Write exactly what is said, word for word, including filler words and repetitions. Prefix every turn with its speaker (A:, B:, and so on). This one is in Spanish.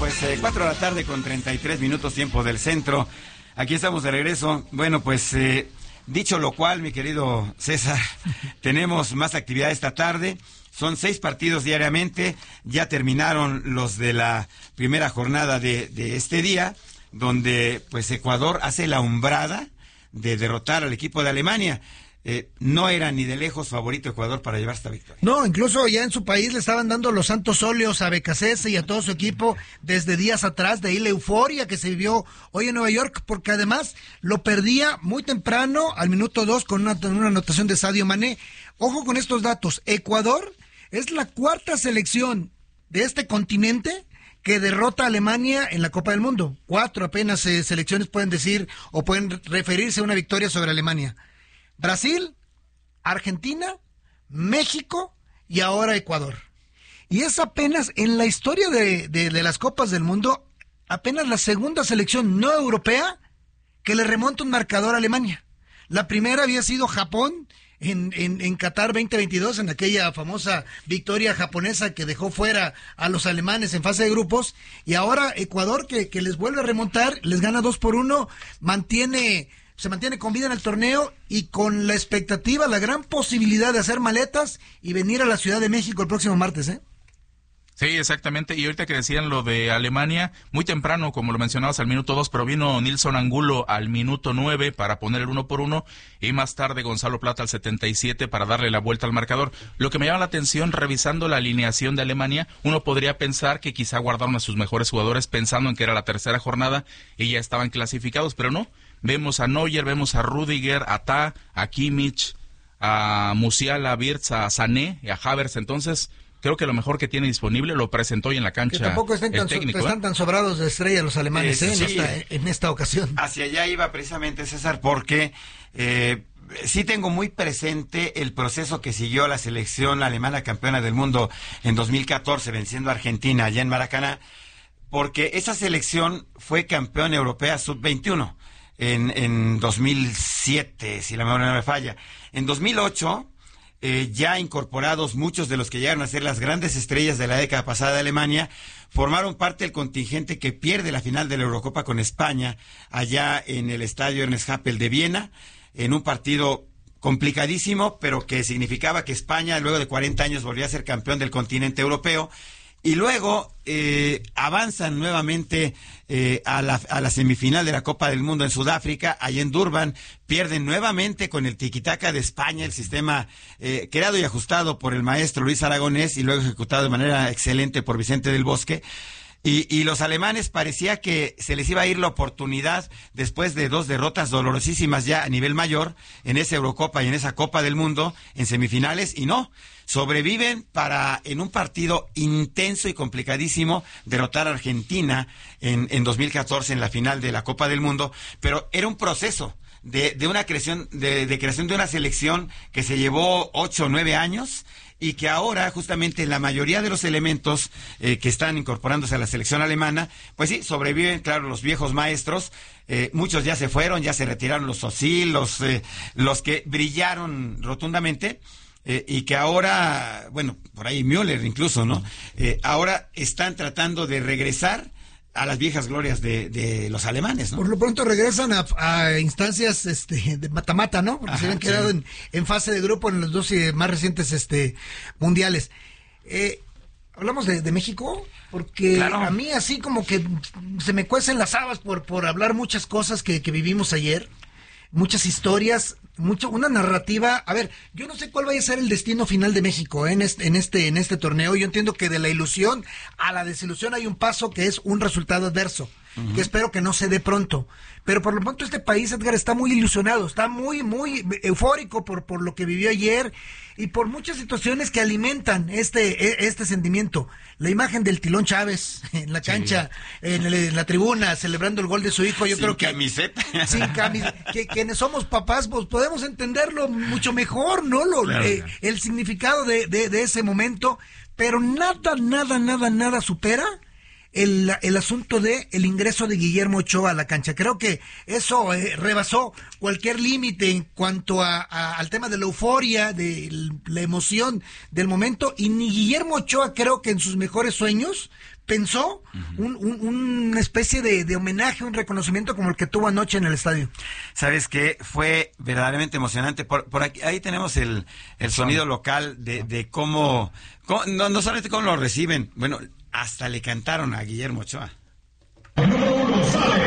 A: pues eh, cuatro de la tarde con treinta y tres minutos tiempo del centro. Aquí estamos de regreso. Bueno, pues eh, dicho lo cual, mi querido César, tenemos más actividad esta tarde. Son seis partidos diariamente. Ya terminaron los de la primera jornada de, de este día, donde pues Ecuador hace la hombrada de derrotar al equipo de Alemania. Eh, no era ni de lejos favorito Ecuador para llevar esta victoria.
B: No, incluso ya en su país le estaban dando los santos óleos a Becasese y a todo su equipo desde días atrás, de ahí la euforia que se vivió hoy en Nueva York, porque además lo perdía muy temprano, al minuto dos, con una, una anotación de Sadio Mané. Ojo con estos datos, Ecuador es la cuarta selección de este continente que derrota a Alemania en la Copa del Mundo. Cuatro apenas eh, selecciones pueden decir o pueden referirse a una victoria sobre Alemania. Brasil, Argentina, México y ahora Ecuador. Y es apenas en la historia de, de, de las Copas del Mundo, apenas la segunda selección no europea que le remonta un marcador a Alemania. La primera había sido Japón en, en, en Qatar veinte veintidós, en aquella famosa victoria japonesa que dejó fuera a los alemanes en fase de grupos, y ahora Ecuador que, que les vuelve a remontar, les gana dos por uno, mantiene... se mantiene con vida en el torneo y con la expectativa, la gran posibilidad de hacer maletas y venir a la Ciudad de México el próximo martes, ¿eh?
C: Sí, exactamente, y ahorita que decían lo de Alemania, muy temprano, como lo mencionabas, al minuto dos, pero vino Nilson Angulo al minuto nueve para poner el uno por uno, y más tarde Gonzalo Plata al setenta y siete para darle la vuelta al marcador. Lo que me llama la atención, revisando la alineación de Alemania, uno podría pensar que quizá guardaron a sus mejores jugadores pensando en que era la tercera jornada y ya estaban clasificados, pero no. Vemos a Neuer, vemos a Rüdiger, a Tah, a Kimmich, a Musiala, a Wirtz, a Sané y a Havertz. Entonces, creo que lo mejor que tiene disponible lo presentó hoy en la cancha.
B: Que tampoco estén
C: el
B: tan,
C: técnico,
B: están
C: ¿eh?
B: tan sobrados de estrella los alemanes,
A: Eh,
B: ¿eh?
A: sí.
B: en, esta, en esta ocasión.
A: Hacia allá iba precisamente, César, porque eh, sí tengo muy presente el proceso que siguió la selección alemana campeona del mundo en dos mil catorce, venciendo a Argentina allá en Maracaná, porque esa selección fue campeona europea sub veintiuno. En, en dos mil siete, si la memoria no me falla. En dos mil ocho, eh, ya incorporados muchos de los que llegaron a ser las grandes estrellas de la década pasada de Alemania, formaron parte del contingente que pierde la final de la Eurocopa con España, allá en el estadio Ernst Happel de Viena, en un partido complicadísimo, pero que significaba que España, luego de cuarenta años, volvía a ser campeón del continente europeo. Y luego eh, avanzan nuevamente eh, a, la, a la semifinal de la Copa del Mundo en Sudáfrica, allá en Durban, pierden nuevamente con el tiquitaca de España, el sistema eh, creado y ajustado por el maestro Luis Aragonés y luego ejecutado de manera excelente por Vicente del Bosque. Y, y los alemanes parecía que se les iba a ir la oportunidad después de dos derrotas dolorosísimas ya a nivel mayor en esa Eurocopa y en esa Copa del Mundo en semifinales, y no, sobreviven para en un partido intenso y complicadísimo derrotar a Argentina en, en dos mil catorce en la final de la Copa del Mundo, pero era un proceso de, de una creación de, de creación de una selección que se llevó ocho o nueve años y que ahora justamente la mayoría de los elementos eh, que están incorporándose a la selección alemana, pues sí, sobreviven, claro, los viejos maestros, eh, muchos ya se fueron, ya se retiraron los Özil, los, eh, los que brillaron rotundamente, eh, y que ahora, bueno, por ahí Müller incluso, ¿no? Eh, ahora están tratando de regresar a las viejas glorias de, de los alemanes, ¿no?
B: Por lo pronto regresan a, a instancias este, de mata-mata, ¿no? Porque
A: Ajá,
B: se habían quedado
A: sí.
B: en, en fase de grupo en los dos eh, más recientes este, mundiales. Eh, ¿Hablamos de, de México? Porque
A: Claro.
B: a mí así como que se me cuecen las habas por, por hablar muchas cosas que, que vivimos ayer, muchas historias, mucho, una narrativa. A ver, yo no sé cuál vaya a ser el destino final de México, ¿eh? en, este, en este en este torneo. Yo entiendo que de la ilusión a la desilusión hay un paso que es un resultado adverso, uh-huh. que espero que no se dé pronto. Pero por lo pronto este país, Edgar, está muy ilusionado, está muy, muy eufórico por, por lo que vivió ayer y por muchas situaciones que alimentan este, este sentimiento. La imagen del Tilón Chávez en la cancha, sí. en, el, en la tribuna, celebrando el gol de su hijo, yo
A: sin
B: creo que...
A: camiseta.
B: Sin camiseta. Que quienes somos papás, pues podemos entenderlo mucho mejor, ¿no? Lo,
A: claro,
B: eh,
A: claro.
B: El significado de, de, de ese momento, pero nada, nada, nada, nada supera el, el asunto de el ingreso de Guillermo Ochoa a la cancha. Creo que eso eh, rebasó cualquier límite en cuanto a, a, al tema de la euforia, de la emoción del momento, y ni Guillermo Ochoa, creo que en sus mejores sueños pensó uh-huh. un, un, una especie de, de homenaje, un reconocimiento como el que tuvo anoche en el estadio.
A: ¿Sabes qué? Fue verdaderamente emocionante. Por, por aquí, ahí tenemos el, el sonido local de, de cómo, cómo no, no solamente cómo lo reciben, bueno, hasta le cantaron a Guillermo Ochoa.
D: El número uno sale